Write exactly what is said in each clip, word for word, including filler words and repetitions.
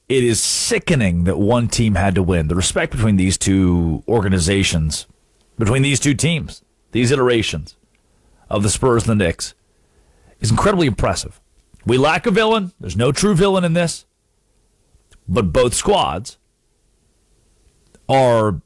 it is sickening that one team had to win. The respect between these two organizations, between these two teams, these iterations of the Spurs and the Knicks, is incredibly impressive. We lack a villain. There's no true villain in this. But both squads are,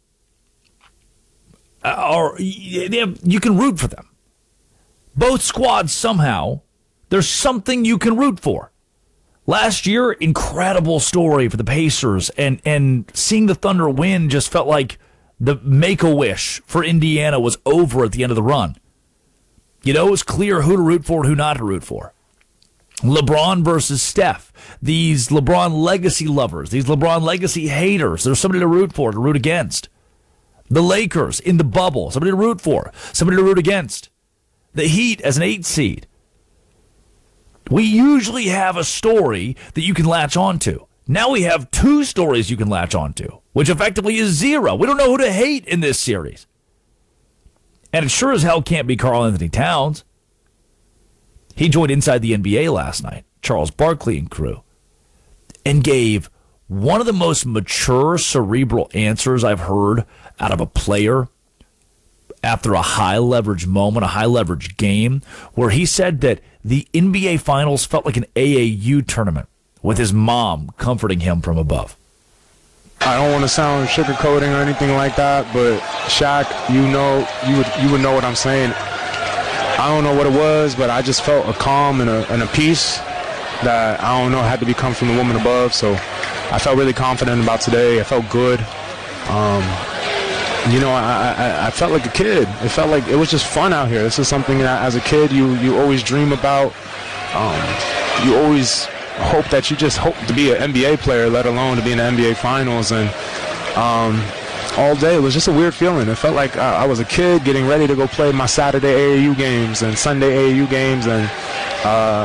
are they have, you can root for them. Both squads somehow, there's something you can root for. Last year, incredible story for the Pacers, and, and seeing the Thunder win just felt like the Make-A-Wish for Indiana was over at the end of the run. You know, it was clear who to root for and who not to root for. LeBron versus Steph. These LeBron legacy lovers, these LeBron legacy haters, there's somebody to root for, to root against. The Lakers in the bubble, somebody to root for, somebody to root against. The Heat as an eight seed. We usually have a story that you can latch onto. Now we have two stories you can latch onto, which effectively is zero. We don't know who to hate in this series. And it sure as hell can't be Karl Anthony Towns. He joined Inside the N B A last night, Charles Barkley and crew, and gave one of the most mature, cerebral answers I've heard out of a player after a high-leverage moment, a high-leverage game, where he said that the N B A Finals felt like an A A U tournament with his mom comforting him from above. I don't want to sound sugarcoating or anything like that, but Shaq, you know, you would you would know what I'm saying. I don't know what it was, but I just felt a calm and a, and a peace that, I don't know, had to be come from the woman above. So I felt really confident about today. I felt good. Um, you know, I, I, I felt like a kid. It felt like it was just fun out here. This is something that as a kid you, you always dream about. Um, you always hope that you just hope to be an N B A player, let alone to be in the N B A Finals. And um, all day, it was just a weird feeling. It felt like I, I was a kid getting ready to go play my Saturday A A U games and Sunday A A U games. And uh,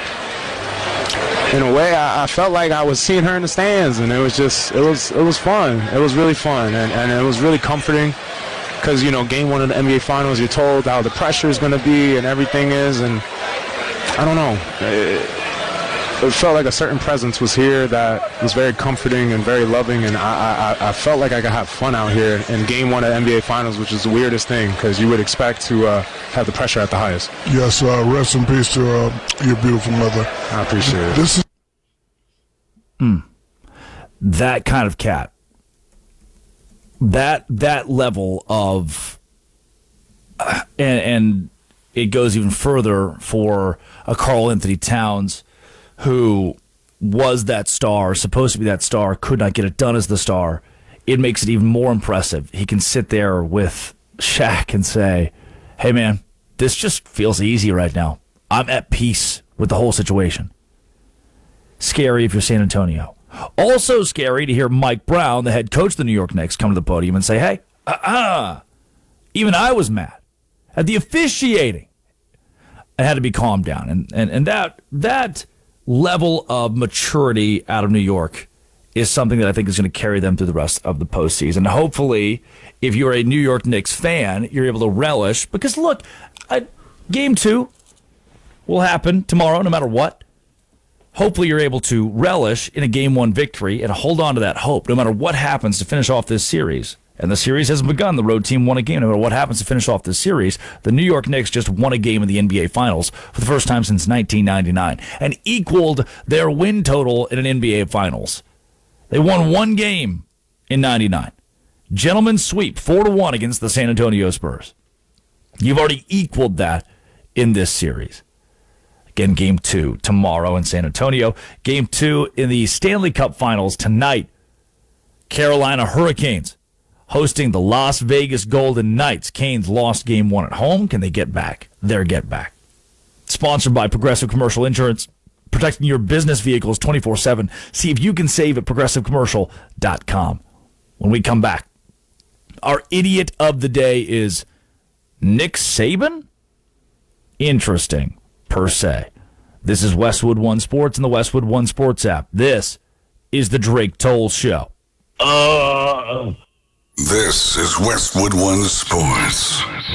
in a way, I, I felt like I was seeing her in the stands. And it was just, it was it was fun. It was really fun. And, and it was really comforting because, you know, game one of the N B A Finals, you're told how the pressure is going to be and everything is. And I don't know. It, It felt like a certain presence was here that was very comforting and very loving, and I, I, I felt like I could have fun out here in game one of the N B A Finals, which is the weirdest thing because you would expect to uh, have the pressure at the highest. Yes, uh, rest in peace to uh, your beautiful mother. I appreciate it. This is mm. That kind of cat. That that level of, uh, and, and it goes even further for a Karl Anthony Towns, who was that star, supposed to be that star, could not get it done as the star. It makes it even more impressive. He can sit there with Shaq and say, hey, man, this just feels easy right now. I'm at peace with the whole situation. Scary if you're San Antonio. Also scary to hear Mike Brown, the head coach of the New York Knicks, come to the podium and say, hey, uh-uh. Even I was mad at the officiating. I had to be calmed down. And, and, and that that... level of maturity out of New York is something that I think is going to carry them through the rest of the postseason. Hopefully, if you're a New York Knicks fan, you're able to relish. Because, look, I, game two will happen tomorrow no matter what. Hopefully, you're able to relish in a game one victory and hold on to that hope no matter what happens to finish off this series. And the series hasn't begun. The road team won a game. No matter what happens to finish off this series, the New York Knicks just won a game in the N B A Finals for the first time since nineteen ninety-nine and equaled their win total in an N B A Finals. They won one game in ninety-nine. Gentlemen's sweep, four to one against the San Antonio Spurs. You've already equaled that in this series. Again, game two tomorrow in San Antonio. Game two in the Stanley Cup Finals tonight. Carolina Hurricanes hosting the Las Vegas Golden Knights. Canes lost game one at home. Can they get back their get back? Sponsored by Progressive Commercial Insurance, protecting your business vehicles twenty-four seven. See if you can save at progressive commercial dot com. When we come back, our idiot of the day is Nick Saban? Interesting, per se. This is Westwood One Sports and the Westwood One Sports app. This is the Drake Toll Show. Uh... This is Westwood One Sports.